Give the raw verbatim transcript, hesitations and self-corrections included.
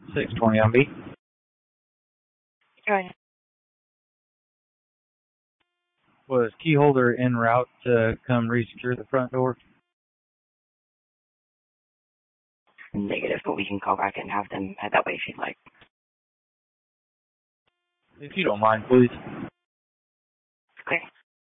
six twenty on B. Right. Was key holder en route to come resecure the front door? Negative, but we can call back and have them head that way if you'd like. If you don't mind, please. Okay.